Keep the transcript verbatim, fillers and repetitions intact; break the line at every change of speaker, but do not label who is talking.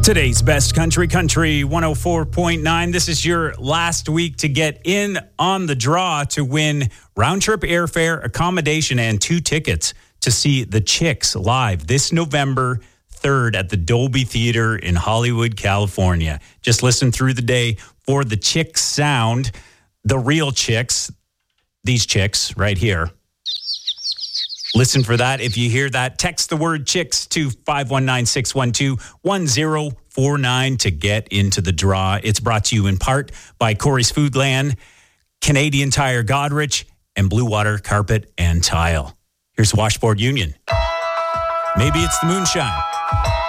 Today's best country, country one oh four point nine. This is your last week to get in on the draw to win round trip airfare, accommodation, and two tickets to see the Chicks live this November third at the Dolby Theater in Hollywood, California. Just listen through the day for the Chicks sound, the real Chicks, these Chicks right here. Listen for that. If you hear that, text the word Chicks to five one nine, six one two, one zero four nine to get into the draw. It's brought to you in part by Corey's Foodland, Canadian Tire Godrich, and Blue Water Carpet and Tile. Here's Washboard Union. Maybe it's the moonshine.